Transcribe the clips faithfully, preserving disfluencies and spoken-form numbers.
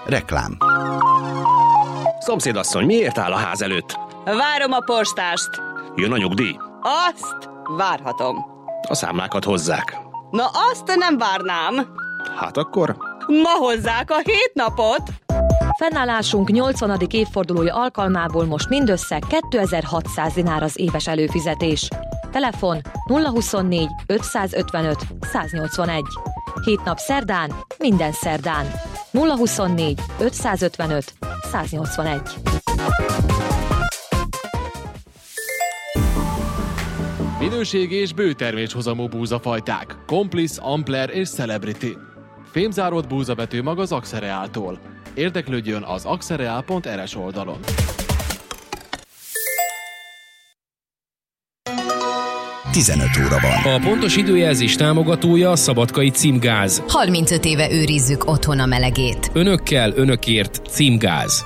Reklám. Szomszédasszony, miért áll a ház előtt? Várom a postást. Jön a nyugdíj? Azt várhatom. A számlákat hozzák. Na azt nem várnám. Hát akkor? Ma hozzák a hét napot. Fennállásunk nyolcvanadik évfordulója alkalmából most mindössze kétezer-hatszáz dinár az éves előfizetés. Telefon nulla huszonnégy ötszázötvenöt száznyolcvanegy. Hét nap szerdán, minden szerdán. nulla huszonnégy ötszázötvenöt száznyolcvanegy. Minőségi és bőterméshozamú búzafajták. Complice, Ampler és Celebrity. Fémzáródott búzabetű mag az Axereáltól. Érdeklődjön az axereál pont er es oldalon. tizenöt óra van. A pontos időjelzés támogatója a Szabadkai Címgáz. harmincöt éve őrizzük otthon a melegét. Önökkel, önökért Címgáz.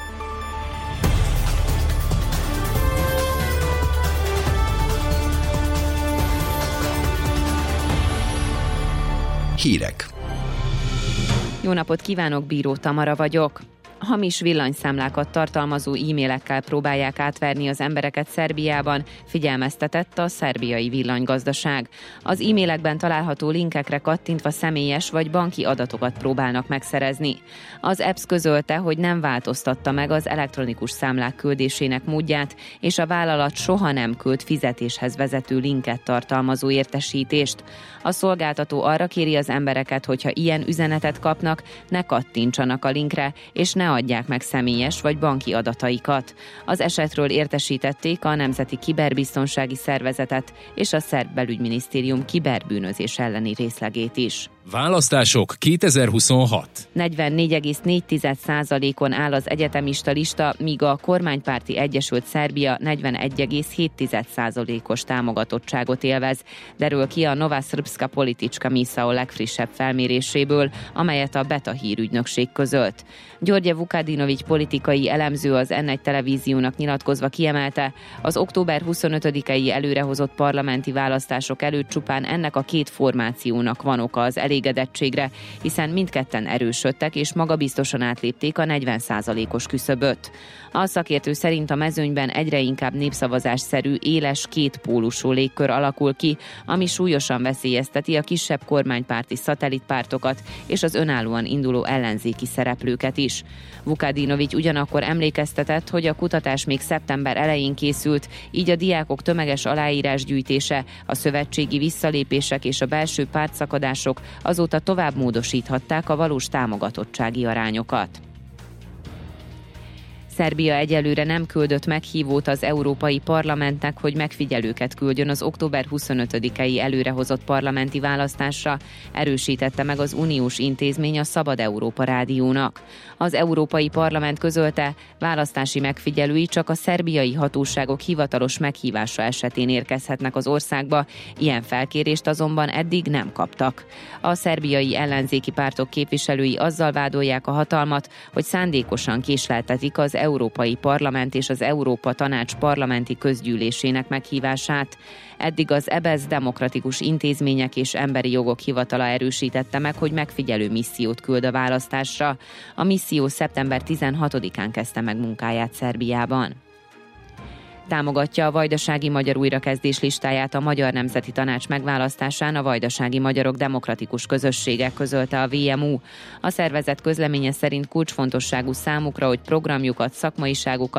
Hírek. Jó napot kívánok, Bíró Tamara vagyok. Hamis villanyszámlákat tartalmazó e-mailekkel próbálják átverni az embereket Szerbiában, figyelmeztetett a szerbiai villanygazdaság. Az e-mailekben található linkekre kattintva személyes vagy banki adatokat próbálnak megszerezni. Az é pé e es közölte, hogy nem változtatta meg az elektronikus számlák küldésének módját, és a vállalat soha nem küld fizetéshez vezető linket tartalmazó értesítést. A szolgáltató arra kéri az embereket, hogyha ilyen üzenetet kapnak, ne kattintsanak a linkre, és ne adják meg személyes vagy banki adataikat. Az esetről értesítették a Nemzeti Kiberbiztonsági Szervezetet és a szerb belügyminisztérium kiberbűnözés elleni részlegét is. Választások kétezer-huszonhat. negyvennégy egész négy százalékon áll az egyetemista lista, míg a kormánypárti Egyesült Szerbia negyvenegy egész hét százalékos támogatottságot élvez, derül ki a Nova Srpska Politička Misao legfrissebb felméréséből, amelyet a Beta hírügynökség közölt. Đorđe Vukadinović politikai elemző az en egy televíziónak nyilatkozva kiemelte, az október huszonötödikei előrehozott parlamenti választások előtt csupán ennek a két formációnak van oka az elégedettségre, hiszen mindketten erősödtek és magabiztosan átlépték a negyven százalékos küszöböt. A szakértő szerint a mezőnyben egyre inkább népszavazásszerű, éles, kétpólusú légkör alakul ki, ami súlyosan veszélyezteti a kisebb kormánypárti szatellitpártokat és az önállóan induló ellenzéki szereplőket is. Vukadinović ugyanakkor emlékeztetett, hogy a kutatás még szeptember elején készült, így a diákok tömeges aláírásgyűjtése, a szövetségi visszalépések és a belső pártszakadások azóta tovább módosíthatták a valós támogatottsági arányokat. Szerbia egyelőre nem küldött meghívót az Európai Parlamentnek, hogy megfigyelőket küldjön az október huszonötödikei előrehozott parlamenti választásra, erősítette meg az uniós intézmény a Szabad Európa rádiónak. Az Európai Parlament közölte, választási megfigyelői csak a szerbiai hatóságok hivatalos meghívása esetén érkezhetnek az országba, ilyen felkérést azonban eddig nem kaptak. A szerbiai ellenzéki pártok képviselői azzal vádolják a hatalmat, hogy szándékosan késleltetik az Európai Parlament és az Európa Tanács parlamenti közgyűlésének meghívását. Eddig az é bé e es Demokratikus Intézmények és Emberi Jogok Hivatala erősítette meg, hogy megfigyelő missziót küld a választásra. A misszió szeptember tizenhatodikán kezdte meg munkáját Szerbiában. Támogatja a vajdasági magyar újrakezdés listáját a Magyar Nemzeti Tanács megválasztásán a vajdasági magyarok demokratikus közössége, közölte a vé em u. A szervezet közleménye szerint kulcsfontosságú számukra, hogy programjukat, szakmaiságukat